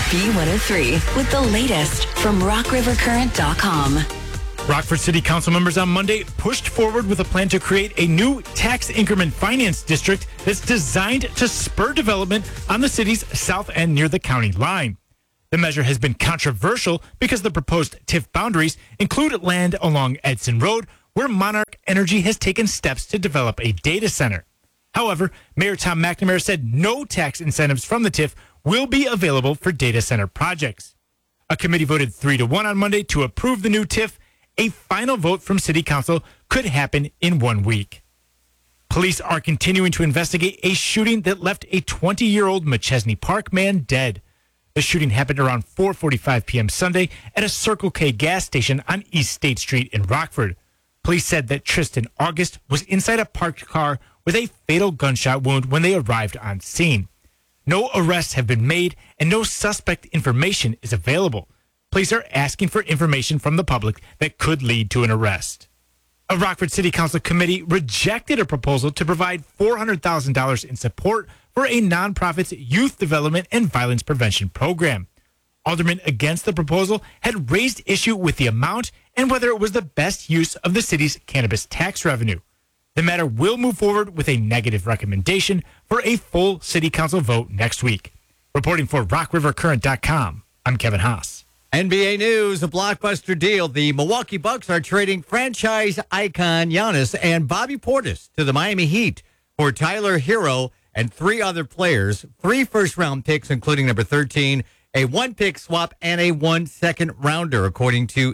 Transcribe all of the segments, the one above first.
B103 with the latest from RockRiverCurrent.com. Rockford City Council members on Monday pushed forward with a plan to create a new tax increment finance district that's designed to spur development on the city's south end near the county line. The measure has been controversial because the proposed TIF boundaries include land along Edson Road, where Monarch Energy has taken steps to develop a data center. However, Mayor Tom McNamara said no tax incentives from the TIF will be available for data center projects. A committee voted 3-1 on Monday to approve the new TIF. A final vote from City Council could happen in 1 week. Police are continuing to investigate a shooting that left a 20-year-old Machesney Park man dead. The shooting happened around 4:45 p.m. Sunday at a Circle K gas station on East State Street in Rockford. Police said that Tristan August was inside a parked car with a fatal gunshot wound when they arrived on scene. No arrests have been made and no suspect information is available. Police are asking for information from the public that could lead to an arrest. A Rockford City Council committee rejected a proposal to provide $400,000 in support for a nonprofit's youth development and violence prevention program. Aldermen against the proposal had raised issue with the amount and whether it was the best use of the city's cannabis tax revenue. The matter will move forward with a negative recommendation for a full City Council vote next week. Reporting for RockRiverCurrent.com, I'm Kevin Haas. NBA news, a blockbuster deal. The Milwaukee Bucks are trading franchise icon Giannis and Bobby Portis to the Miami Heat for Tyler Hero and 3 other players, 3 first-round picks, including number 13, a 1-pick swap, and a 1 second-rounder, according to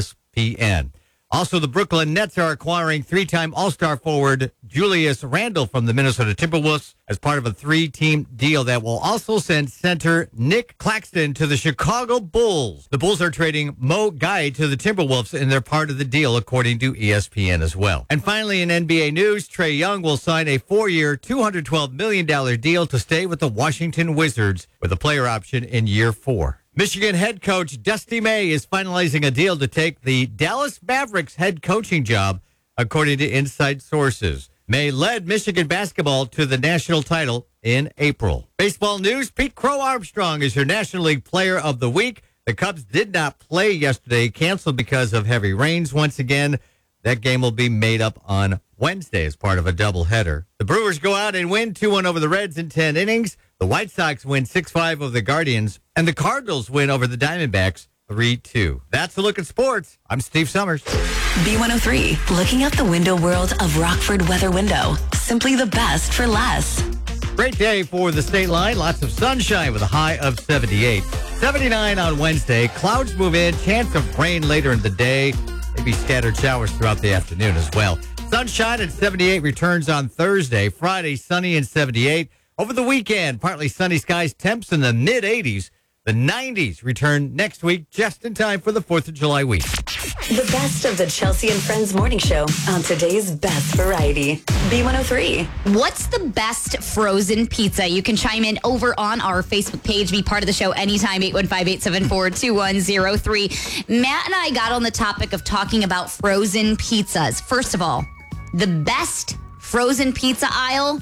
ESPN. Also, the Brooklyn Nets are acquiring 3-time All-Star forward Julius Randle from the Minnesota Timberwolves as part of a 3-team deal that will also send center Nick Claxton to the Chicago Bulls. The Bulls are trading Mo Guy to the Timberwolves, and they're part of the deal, according to ESPN as well. And finally, in NBA news, Trae Young will sign a 4-year, $212 million deal to stay with the Washington Wizards with a player option in year 4. Michigan head coach Dusty May is finalizing a deal to take the Dallas Mavericks head coaching job, according to inside sources. May led Michigan basketball to the national title in April. Baseball news, Pete Crow Armstrong is your National League Player of the Week. The Cubs did not play yesterday, canceled because of heavy rains once again. That game will be made up on Wednesday as part of a doubleheader. The Brewers go out and win 2-1 over the Reds in 10 innings. The White Sox win 6-5 over the Guardians, and the Cardinals win over the Diamondbacks 3-2. That's a look at sports. I'm Steve Summers. B103, looking out the window world of Rockford Weather Window. Simply the best for less. Great day for the state line. Lots of sunshine with a high of 78. 79 on Wednesday. Clouds move in. Chance of rain later in the day. Maybe scattered showers throughout the afternoon as well. Sunshine at 78 returns on Thursday. Friday, sunny and 78. Over the weekend, partly sunny skies, temps in the mid-80s. The 90s return next week, just in time for the 4th of July week. The best of the Chelsea and Friends morning show on today's best variety. B103. What's the best frozen pizza? You can chime in over on our Facebook page. Be part of the show anytime, 815-874-2103. Matt and I got on the topic of talking about frozen pizzas. First of all, the best frozen pizza aisle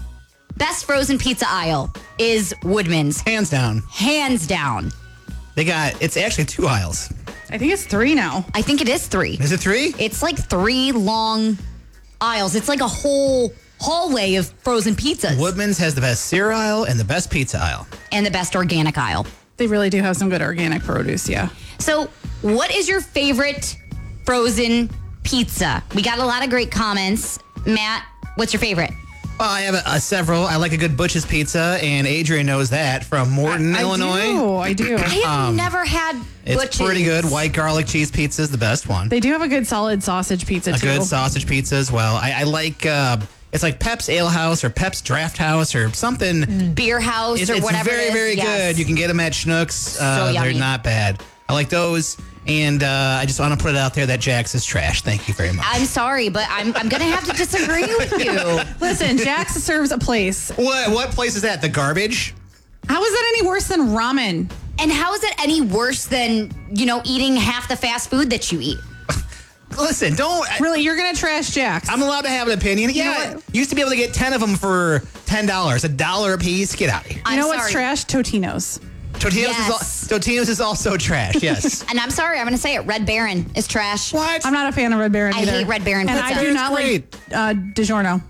is Woodman's. Hands down. Hands down. It's actually 2 aisles. I think it's 3 now. I think it is 3. Is it 3? It's like 3 long aisles. It's like a whole hallway of frozen pizzas. Woodman's has the best cereal aisle and the best pizza aisle. And the best organic aisle. They really do have some good organic produce, yeah. So, what is your favorite frozen pizza? We got a lot of great comments. Matt, what's your favorite? Well, I have several. I like a good Butch's Pizza, and Adrian knows that, from Morton, Illinois. I do. I have never had Butch's. It's pretty good. White garlic cheese pizza is the best one. They do have a good solid sausage pizza, too. A good sausage pizza as well. I like, it's like Pep's Ale House or Pep's Draft House or something. Beer House or whatever It's very good. You can get them at Schnucks. They're not bad. I like those. And I just want to put it out there that Jack's is trash. Thank you very much. I'm sorry, but I'm going to have to disagree with you. Listen, Jack's serves a place. What place is that? The garbage? How is that any worse than ramen? And how is it any worse than, eating half the fast food that you eat? Listen, don't... Really, you're going to trash Jack's? I'm allowed to have an opinion. Yeah, used to be able to get 10 of them for $10. $1 a piece. Get out of here. You know what's trash? Totino's. Totino's is also trash. Yes. And I'm sorry, I'm going to say it. Red Baron is trash. What? I'm not a fan of Red Baron I either. hate Red Baron And pizza. I do not like DiGiorno.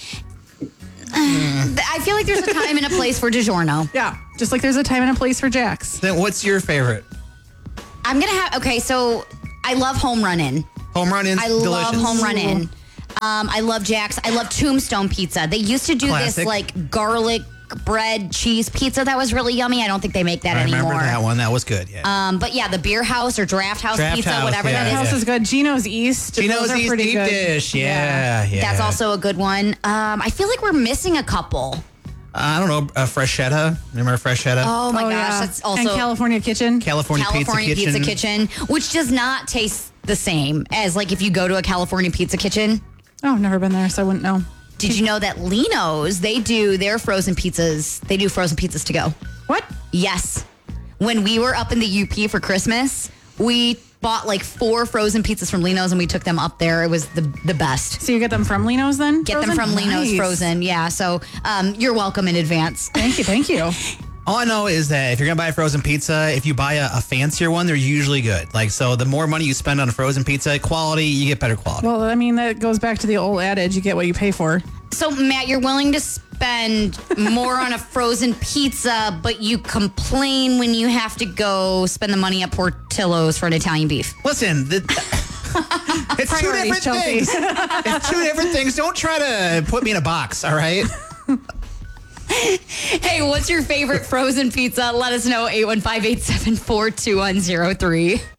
I feel like there's a time and a place for DiGiorno. Yeah, just like there's a time and a place for Jack's. Then what's your favorite? I'm going to have, okay, so I love Home Run In. Home Run In's delicious. Love Home Run In. I love Jack's. I love Tombstone Pizza. They used to do Classic. this like garlic bread cheese pizza that was really yummy. I don't think they make that I anymore. remember that one. That was good. Yeah. But yeah, the Beer House or Draft House Draft pizza, House, whatever yeah. That that is. house is good. Gino's East. Gino's those are East pretty deep good. dish. Yeah. That's also a good one. I feel like we're missing a couple. I don't know. Freshetta. Remember Freshetta? Oh my Oh, gosh, yeah. that's also and California Kitchen. California Pizza Kitchen, which does not taste the same as like if you go to a California Pizza Kitchen. Oh, I've never been there, so I wouldn't know. Did you know that Lino's, they do their frozen pizzas, they do frozen pizzas to go? What? Yes. When we were up in the UP for Christmas, we bought like 4 frozen pizzas from Lino's and we took them up there. It was the best. So you get them from Lino's then? Get them from Lino's Nice. frozen. Yeah. So you're welcome in advance. Thank you. Thank you. All I know is that if you're going to buy a frozen pizza, if you buy a fancier one, they're usually good. Like, so the more money you spend on a frozen pizza, quality, you get better quality. Well, I mean, that goes back to the old adage, you get what you pay for. So, Matt, you're willing to spend more on a frozen pizza, but you complain when you have to go spend the money at Portillo's for an Italian beef. Listen, it's two Priorities, different Chelsea. things. It's two different things. Don't try to put me in a box, all right? Hey, what's your favorite frozen pizza? Let us know, 815-874-2103.